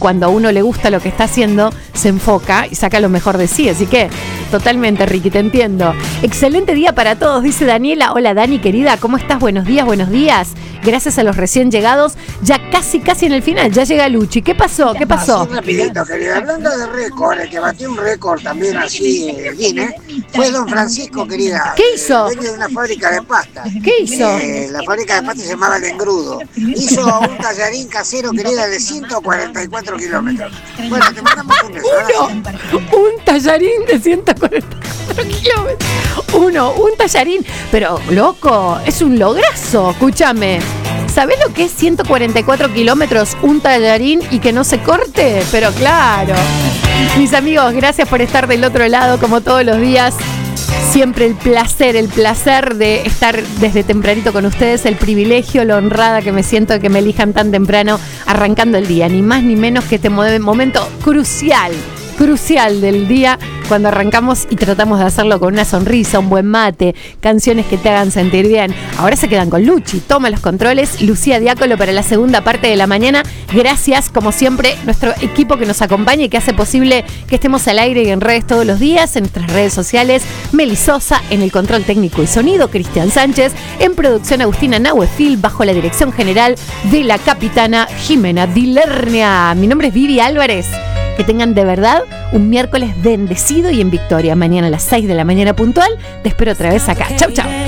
cuando a uno le gusta lo que está haciendo, se enfoca y saca lo mejor de sí. Así que, totalmente, Ricky, te entiendo. Excelente día para todos, dice Daniela. Hola, Dani, querida, ¿cómo estás? Buenos días, buenos días. Gracias a los recién llegados. Ya casi en el final, ya llega Luchi. ¿Qué pasó? ¿Qué pasó? Así rapidito, querida. Hablando de récord, el que batió un récord también así, Guinness, fue don Francisco, querida. ¿Qué hizo? Dueño de una fábrica de pasta. ¿Qué hizo? La fábrica de pasta se llamaba El Engrudo. Hizo un tallarín casero, querida, de 144 kilómetros. Bueno, te mandamos un beso. Un tallarín de 144 kilómetros. Un tallarín. Pero, loco, es un lograzo. Escúchame. ¿Sabés lo que es 144 kilómetros, un tallarín y que no se corte? Pero claro. Mis amigos, gracias por estar del otro lado como todos los días. Siempre el placer de estar desde tempranito con ustedes, el privilegio, lo honrada que me siento de que me elijan tan temprano arrancando el día. Ni más ni menos que este momento crucial del día, cuando arrancamos y tratamos de hacerlo con una sonrisa, un buen mate, canciones que te hagan sentir bien. Ahora se quedan con Luchi, toma los controles, Lucía Diácolo para la segunda parte de la mañana. Gracias, como siempre, nuestro equipo que nos acompaña y que hace posible que estemos al aire y en redes todos los días, en nuestras redes sociales. Meli Sosa en el control técnico y sonido, Cristian Sánchez en producción, Agustina Nahuefil, bajo la dirección general de la capitana Jimena Dilernia. Mi nombre es Vivi Álvarez. Que tengan de verdad un miércoles bendecido y en victoria. Mañana a las 6 de la mañana puntual. Te espero otra vez acá. Chau, chau.